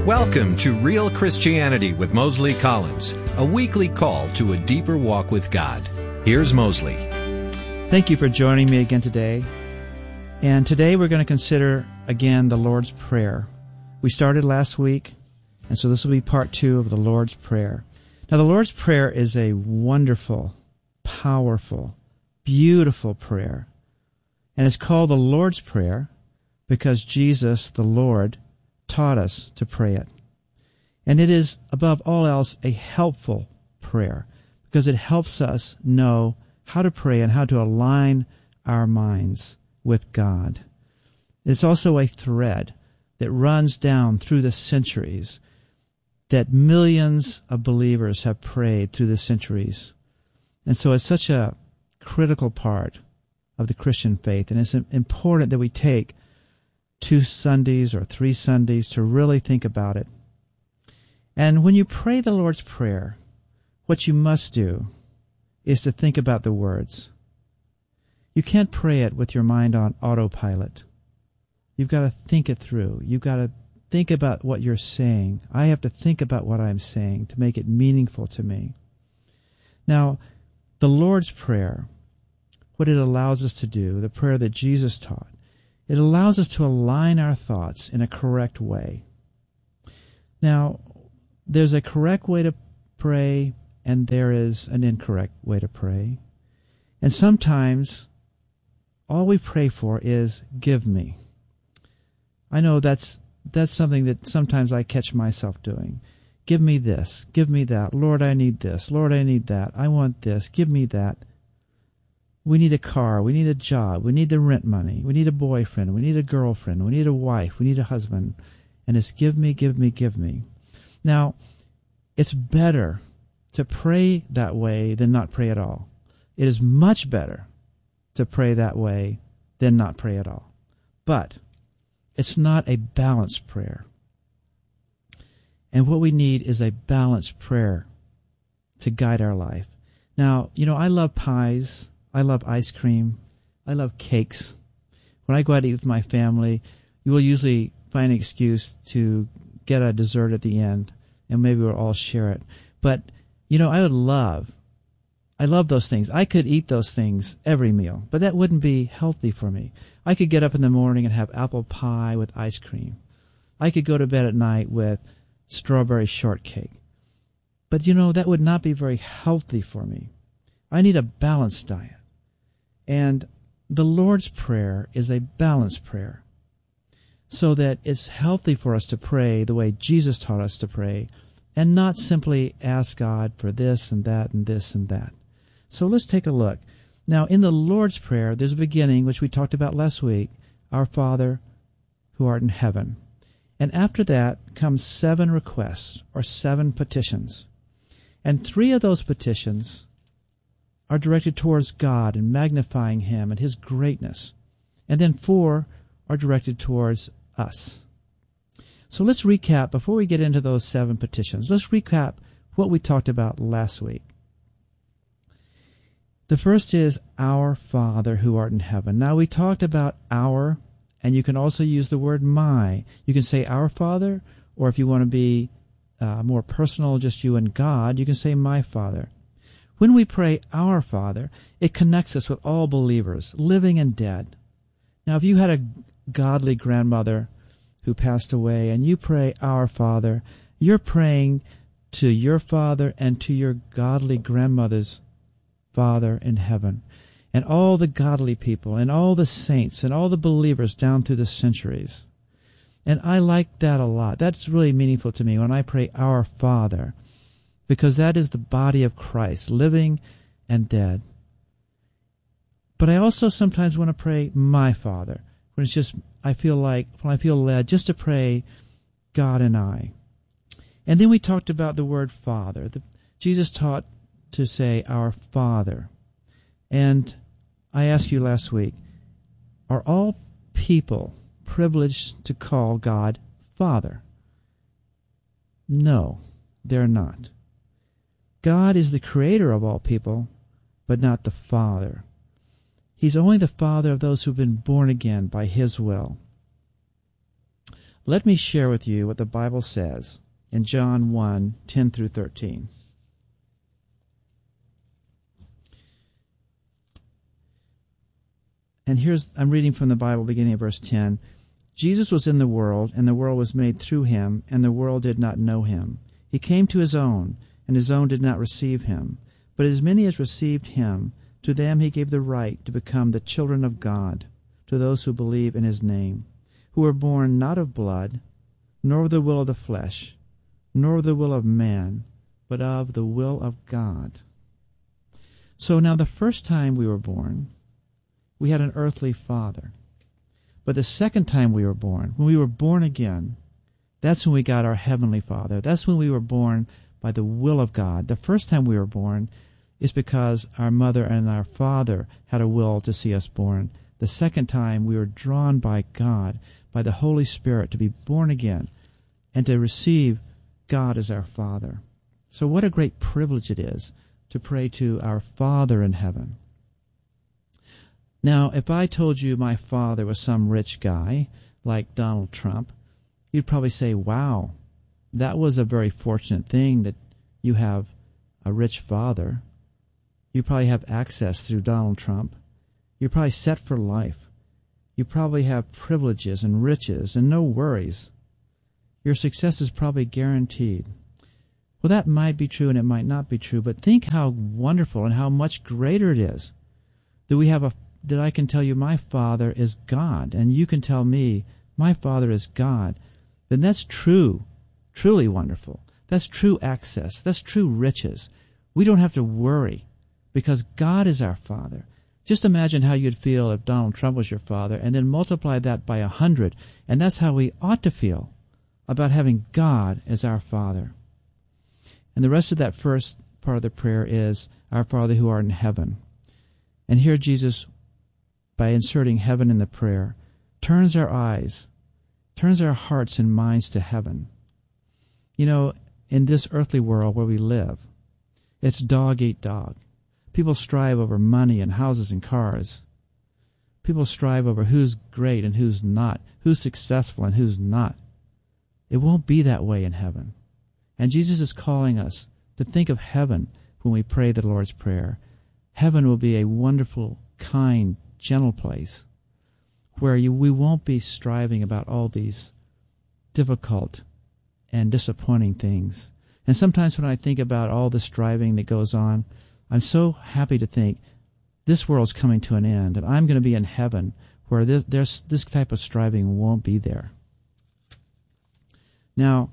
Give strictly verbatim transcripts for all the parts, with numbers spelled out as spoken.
Welcome to Real Christianity with Mosley Collins, a weekly call to a deeper walk with God. Here's Mosley. Thank you for joining me again today. And today we're going to consider again the Lord's Prayer. We started last week, and so this will be part two of the Lord's Prayer. Now, the Lord's Prayer is a wonderful, powerful, beautiful prayer. And it's called the Lord's Prayer because Jesus, the Lord, taught us to pray it. And it is, above all else, a helpful prayer because it helps us know how to pray and how to align our minds with God. It's also a thread that runs down through the centuries that millions of believers have prayed through the centuries. And so it's such a critical part of the Christian faith, and it's important that we take two Sundays or three Sundays to really think about it. And when you pray the Lord's Prayer, what you must do is to think about the words. You can't pray it with your mind on autopilot. You've got to think it through. You've got to think about what you're saying. I have to think about what I'm saying to make it meaningful to me. Now, the Lord's Prayer, what it allows us to do, the prayer that Jesus taught, it allows us to align our thoughts in a correct way. Now, there's a correct way to pray, and there is an incorrect way to pray. And sometimes all we pray for is, give me. I know that's that's something that sometimes I catch myself doing. Give me this. Give me that. Lord, I need this. Lord, I need that. I want this. Give me that. We need a car. We need a job. We need the rent money. We need a boyfriend. We need a girlfriend. We need a wife. We need a husband. And it's give me, give me, give me. Now, it's better to pray that way than not pray at all. It is much better to pray that way than not pray at all. But it's not a balanced prayer. And what we need is a balanced prayer to guide our life. Now, you know, I love pies. I love ice cream. I love cakes. When I go out to eat with my family, you will usually find an excuse to get a dessert at the end, and maybe we'll all share it. But, you know, I would love, I love those things. I could eat those things every meal, but that wouldn't be healthy for me. I could get up in the morning and have apple pie with ice cream. I could go to bed at night with strawberry shortcake. But, you know, that would not be very healthy for me. I need a balanced diet. And the Lord's Prayer is a balanced prayer so that it's healthy for us to pray the way Jesus taught us to pray and not simply ask God for this and that and this and that. So let's take a look. Now, in the Lord's Prayer, there's a beginning, which we talked about last week, Our Father who art in heaven. And after that comes seven requests or seven petitions. And three of those petitions are directed towards God and magnifying Him and His greatness. And then four are directed towards us. So let's recap, before we get into those seven petitions, let's recap what we talked about last week. The first is, Our Father who art in heaven. Now, we talked about our, and you can also use the word my. You can say Our Father, or if you want to be uh, more personal, just you and God, you can say My Father. When we pray Our Father, it connects us with all believers, living and dead. Now, if you had a godly grandmother who passed away and you pray Our Father, you're praying to your father and to your godly grandmother's Father in heaven, and all the godly people and all the saints and all the believers down through the centuries. And I like that a lot. That's really meaningful to me when I pray Our Father, because that is the body of Christ, living and dead. But I also sometimes want to pray My Father, when it's just, I feel like, when I feel led just to pray God and I. And then we talked about the word Father. The, Jesus taught to say Our Father. And I asked you last week, are all people privileged to call God Father? No, they're not. God is the creator of all people, but not the Father. He's only the Father of those who've been born again by His will. Let me share with you what the Bible says in John one, ten through thirteen. And here's, I'm reading from the Bible beginning at verse ten. Jesus was in the world, and the world was made through him, and the world did not know him. He came to his own, and his own did not receive him. But as many as received him, to them he gave the right to become the children of God, to those who believe in his name, who were born not of blood, nor of the will of the flesh, nor of the will of man, but of the will of God. So now the first time we were born, we had an earthly father. But the second time we were born, when we were born again, that's when we got our heavenly Father. That's when we were born by the will of God. The first time we were born is because our mother and our father had a will to see us born. The second time we were drawn by God, by the Holy Spirit, to be born again and to receive God as our Father. So what a great privilege it is to pray to our Father in heaven. Now, if I told you my father was some rich guy like Donald Trump, you'd probably say, wow, that was a very fortunate thing that you have a rich father. You probably have access through Donald Trump. You're probably set for life. You probably have privileges and riches and no worries. Your success is probably guaranteed. Well, that might be true and it might not be true, but think how wonderful and how much greater it is that we have a that I can tell you my Father is God, and you can tell me my Father is God. Then that's true, truly wonderful. That's true access. That's true riches. We don't have to worry because God is our Father. Just imagine how you'd feel if Donald Trump was your father, and then multiply that by a hundred, and that's how we ought to feel about having God as our Father. And the rest of that first part of the prayer is, Our Father who art in heaven. And here Jesus, by inserting heaven in the prayer, turns our eyes, turns our hearts and minds to heaven. You know, in this earthly world where we live, it's dog eat dog. People strive over money and houses and cars. People strive over who's great and who's not, who's successful and who's not. It won't be that way in heaven. And Jesus is calling us to think of heaven when we pray the Lord's Prayer. Heaven will be a wonderful, kind, gentle place where you, we won't be striving about all these difficult and disappointing things. And sometimes when I think about all the striving that goes on, I'm so happy to think this world's coming to an end, and I'm going to be in heaven where this, there's, this type of striving won't be there. Now,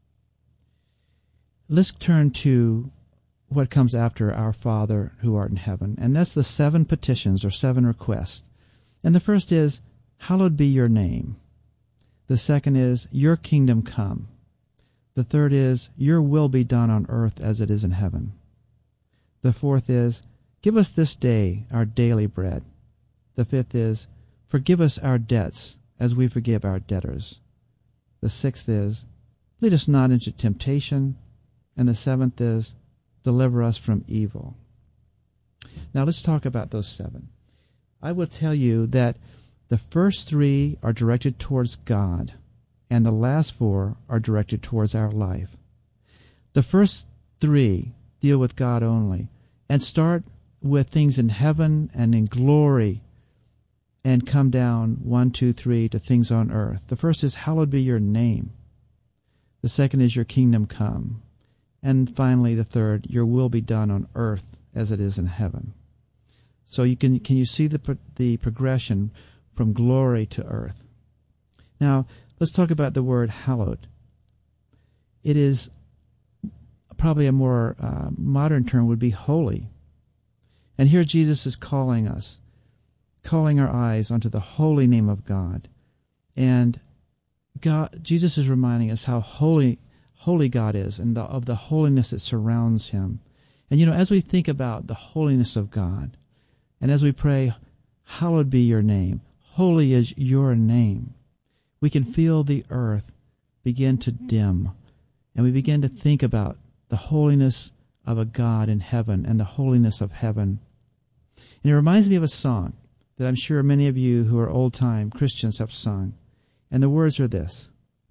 let's turn to what comes after Our Father who art in heaven, and that's the seven petitions or seven requests. And the first is, hallowed be your name. The second is, your kingdom come. The third is, your will be done on earth as it is in heaven. The fourth is, give us this day our daily bread. The fifth is, forgive us our debts as we forgive our debtors. The sixth is, lead us not into temptation. And the seventh is, deliver us from evil. Now let's talk about those seven. I will tell you that the first three are directed towards God, and the last four are directed towards our life. The first three deal with God only, and start with things in heaven and in glory, and come down one, two, three to things on earth. The first is, hallowed be your name. The second is, your kingdom come. And finally, the third, your will be done on earth as it is in heaven. So you can can you see the the progression from glory to earth? Now, let's talk about the word hallowed. It is probably a more uh, modern term would be holy. And here Jesus is calling us, calling our eyes onto the holy name of God. And God, Jesus is reminding us how holy holy God is and the, of the holiness that surrounds him. And you know, as we think about the holiness of God, and as we pray, hallowed be your name, holy is your name, we can feel the earth begin to dim, and we begin to think about the holiness of a God in heaven and the holiness of heaven. And it reminds me of a song that I'm sure many of you who are old-time Christians have sung. And the words are this: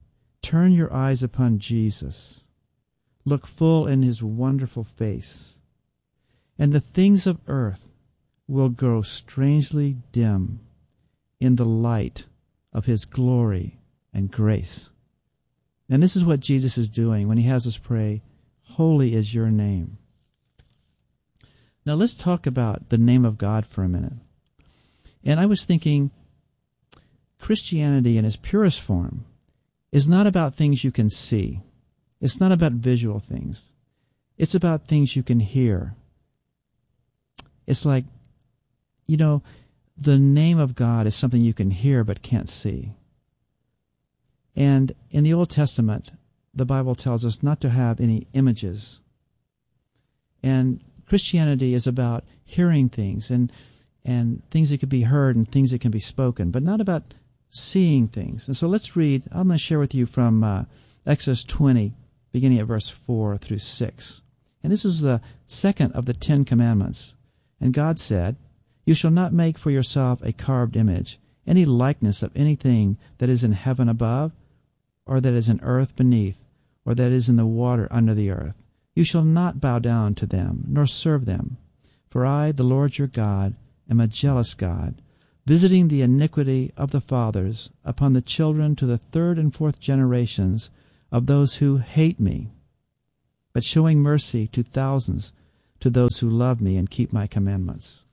Turn your eyes upon Jesus. Look full in his wonderful face, and the things of earth will grow strangely dim in the light of his glory and grace. And this is what Jesus is doing when he has us pray, holy is your name. Now let's talk about the name of God for a minute. And I was thinking, Christianity in its purest form is not about things you can see. It's not about visual things. It's about things you can hear. It's like, you know, the name of God is something you can hear but can't see. And in the Old Testament, the Bible tells us not to have any images. And Christianity is about hearing things and and things that can be heard and things that can be spoken, but not about seeing things. And so let's read. I'm going to share with you from uh, Exodus twenty, beginning at verse four through six. And this is the second of the Ten Commandments. And God said, "You shall not make for yourself a carved image, any likeness of anything that is in heaven above, or that is in earth beneath, or that is in the water under the earth. You shall not bow down to them, nor serve them. For I, the Lord your God, am a jealous God, visiting the iniquity of the fathers upon the children to the third and fourth generations of those who hate me, but showing mercy to thousands to those who love me and keep my commandments."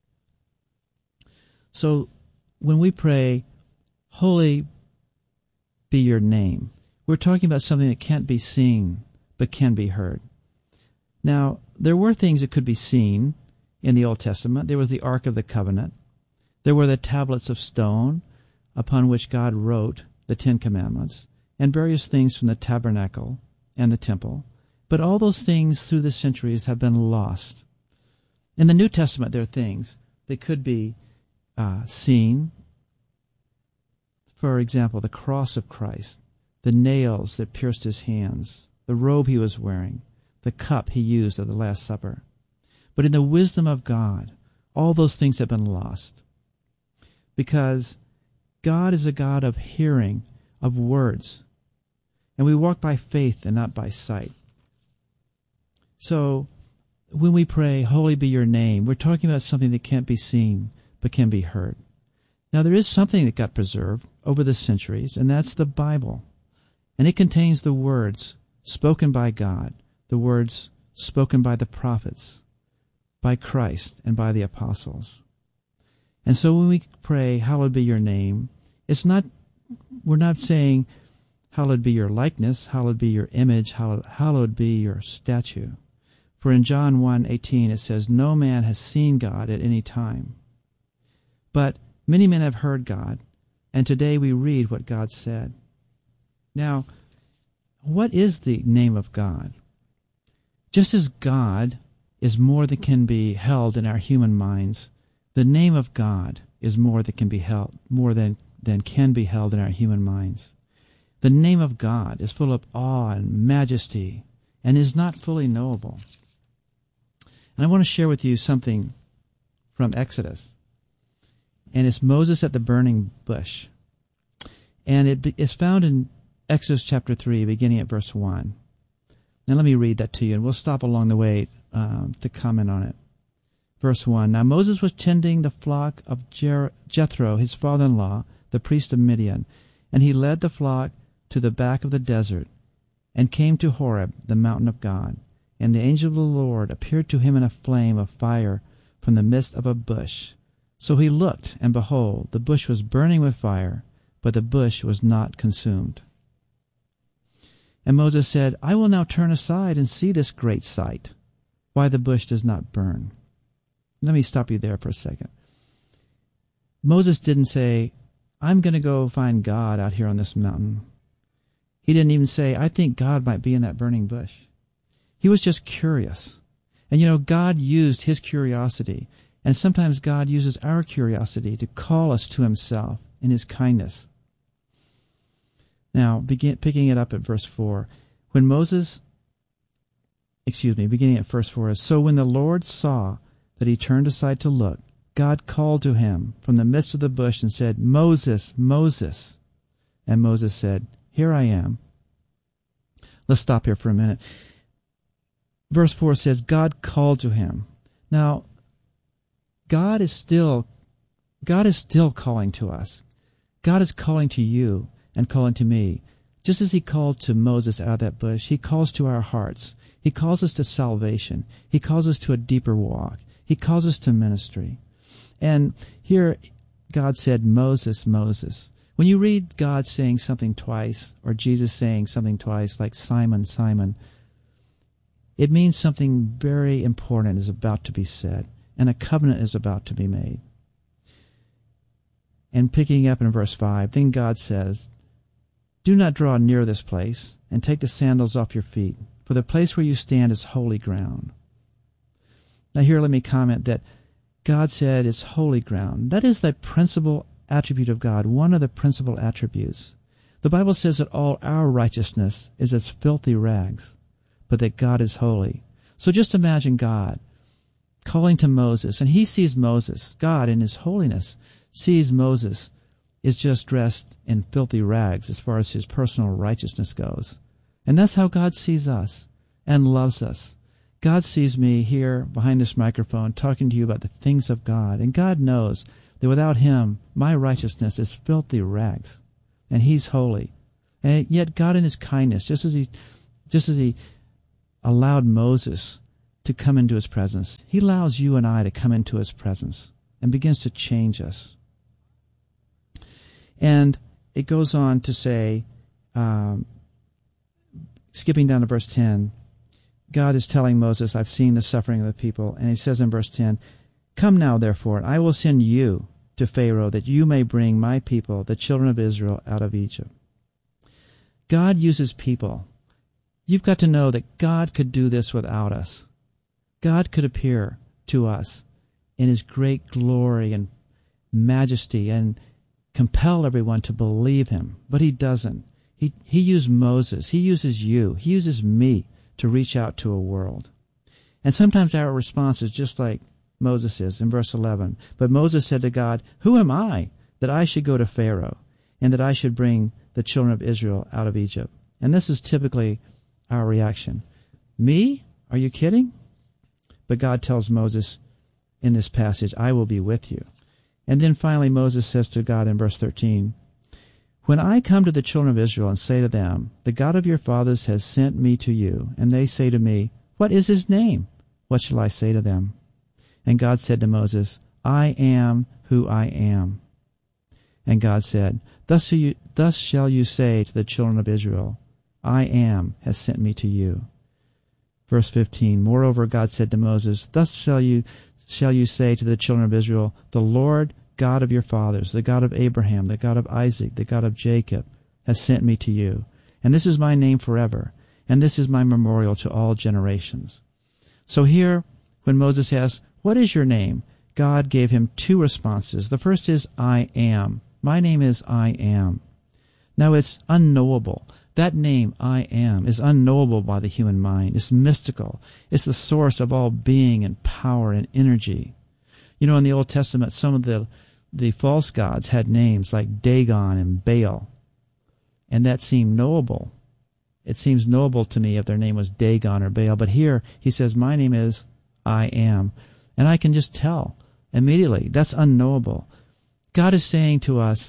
So when we pray, holy be your name, we're talking about something that can't be seen but can be heard. Now, there were things that could be seen in the Old Testament. There was the Ark of the Covenant. There were the tablets of stone upon which God wrote the Ten Commandments, and various things from the tabernacle and the temple. But all those things through the centuries have been lost. In the New Testament, there are things that could be uh, seen. For example, the cross of Christ, the nails that pierced his hands, the robe he was wearing, the cup he used at the Last Supper. But in the wisdom of God, all those things have been lost. Because God is a God of hearing, of words. And we walk by faith and not by sight. So when we pray, holy be your name, we're talking about something that can't be seen but can be heard. Now there is something that got preserved over the centuries, and that's the Bible. And it contains the words spoken by God, the words spoken by the prophets, by Christ, and by the apostles. And so when we pray, hallowed be your name, it's not, we're not saying, hallowed be your likeness, hallowed be your image, hallowed, hallowed be your statue. For in John one eighteen it says, no man has seen God at any time. But many men have heard God, and today we read what God said. Now, what is the name of God? Just as God is more than can be held in our human minds, the name of God is more than can be held, more than, than can be held in our human minds. The name of God is full of awe and majesty and is not fully knowable. And I want to share with you something from Exodus. And it's Moses at the burning bush. And it is found in Exodus chapter three, beginning at verse one. Now let me read that to you, and we'll stop along the way um, to comment on it. Verse one, now Moses was tending the flock of Jer- Jethro, his father-in-law, the priest of Midian, and he led the flock to the back of the desert and came to Horeb, the mountain of God. And the angel of the Lord appeared to him in a flame of fire from the midst of a bush. So he looked, and behold, the bush was burning with fire, but the bush was not consumed. And Moses said, I will now turn aside and see this great sight, why the bush does not burn. Let me stop you there for a second. Moses didn't say, I'm going to go find God out here on this mountain. He didn't even say, I think God might be in that burning bush. He was just curious. And you know, God used his curiosity, and sometimes God uses our curiosity to call us to himself in his kindness. Now, begin, picking it up at verse four, when Moses, excuse me, beginning at verse four, is, so when the Lord saw that he turned aside to look, God called to him from the midst of the bush and said, Moses, Moses. And Moses said, Here I am. Let's stop here for a minute. Verse four says, God called to him. Now, God is still, God is still calling to us. God is calling to you and calling to me. Just as he called to Moses out of that bush, he calls to our hearts. He calls us to salvation. He calls us to a deeper walk. He calls us to ministry. And here God said, Moses, Moses. When you read God saying something twice, or Jesus saying something twice, like Simon, Simon, it means something very important is about to be said, and a covenant is about to be made. And picking up in verse five, then God says, do not draw near this place, and take the sandals off your feet, for the place where you stand is holy ground. Now here let me comment that God said it's holy ground. That is the principal attribute of God, one of the principal attributes. The Bible says that all our righteousness is as filthy rags, but that God is holy. So just imagine God calling to Moses, and he sees Moses, God in his holiness, sees Moses is just dressed in filthy rags as far as his personal righteousness goes. And that's how God sees us and loves us. God sees me here behind this microphone talking to you about the things of God, and God knows that without him, my righteousness is filthy rags, and he's holy. And yet God in his kindness, just as he, just as he allowed Moses to come into his presence, he allows you and I to come into his presence and begins to change us. And it goes on to say, um, skipping down to verse ten, God is telling Moses, I've seen the suffering of the people. And he says in verse ten, come now, therefore, and I will send you to Pharaoh, that you may bring my people, the children of Israel, out of Egypt. God uses people. You've got to know that God could do this without us. God could appear to us in his great glory and majesty and compel everyone to believe him, but he doesn't. He, he used Moses. He uses you. He uses me to reach out to a world. And sometimes our response is just like Moses is in verse eleven. But Moses said to God, who am I that I should go to Pharaoh and that I should bring the children of Israel out of Egypt? And this is typically our reaction. Me? Are you kidding? But God tells Moses in this passage, I will be with you. And then finally Moses says to God in verse thirteen, when I come to the children of Israel and say to them, the God of your fathers has sent me to you, and they say to me, what is his name? What shall I say to them? And God said to Moses, I am who I am. And God said, Thus, you, thus shall you say to the children of Israel, I am has sent me to you. Verse fifteen, moreover God said to Moses, Thus shall you, shall you say to the children of Israel, the Lord God of your fathers, the God of Abraham, the God of Isaac, the God of Jacob, has sent me to you. And this is my name forever, and this is my memorial to all generations. So here, when Moses asks, what is your name? God gave him two responses. The first is, I am. My name is I am. Now it's unknowable. That name, I am, is unknowable by the human mind. It's mystical. It's the source of all being and power and energy. You know, in the Old Testament, some of the, the false gods had names like Dagon and Baal, and that seemed knowable. It seems knowable to me if their name was Dagon or Baal, but here he says, my name is I am, and I can just tell immediately. That's unknowable. God is saying to us,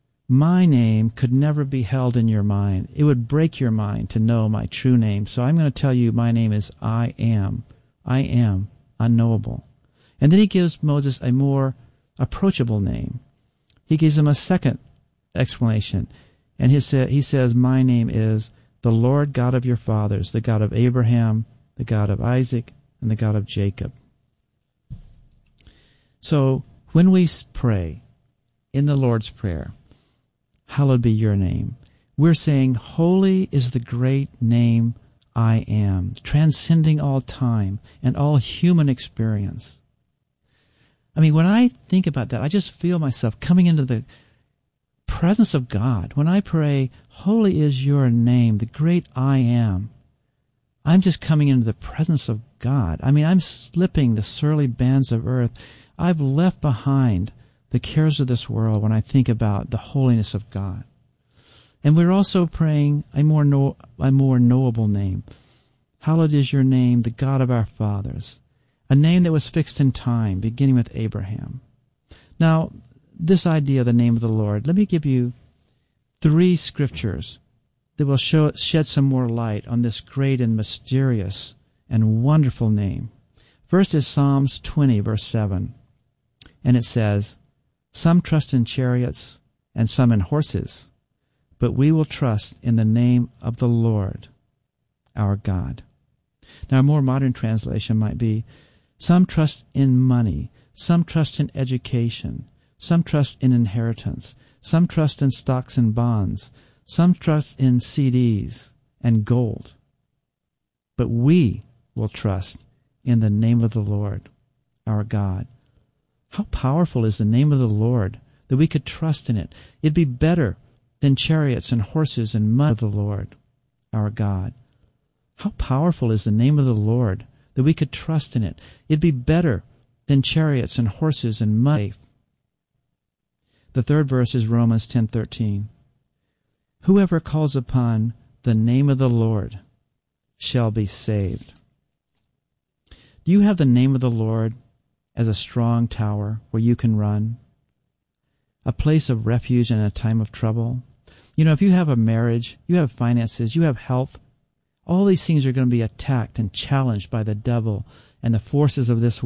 my name could never be held in your mind. It would break your mind to know my true name, so I'm going to tell you my name is I am. I am unknowable. And then he gives Moses a more approachable name. He gives him a second explanation. And he, sa- he says, my name is the Lord God of your fathers, the God of Abraham, the God of Isaac, and the God of Jacob. So when we pray in the Lord's Prayer, hallowed be your name, we're saying, holy is the great name I am, transcending all time and all human experience. I mean, when I think about that, I just feel myself coming into the presence of God. When I pray, holy is your name, the great I am, I'm just coming into the presence of God. I mean, I'm slipping the surly bands of earth. I've left behind the cares of this world when I think about the holiness of God. And we're also praying a more know, a more knowable name. Hallowed is your name, the God of our fathers, a name that was fixed in time, beginning with Abraham. Now, this idea of the name of the Lord, let me give you three scriptures that will show, shed some more light on this great and mysterious and wonderful name. First is Psalms twenty, verse seven, and it says, "Some trust in chariots and some in horses, but we will trust in the name of the Lord, our God." Now, a more modern translation might be, "Some trust in money, some trust in education, some trust in inheritance, some trust in stocks and bonds, some trust in C Ds and gold. But we will trust in the name of the Lord, our God." How powerful is the name of the Lord that we could trust in it. It'd be better than chariots and horses and money of the Lord, our God. How powerful is the name of the Lord that we could trust in it. It'd be better than chariots and horses and money. The third verse is Romans ten thirteen. "Whoever calls upon the name of the Lord shall be saved." Do you have the name of the Lord as a strong tower where you can run? A place of refuge in a time of trouble? You know, if you have a marriage, you have finances, you have health, all these things are going to be attacked and challenged by the devil and the forces of this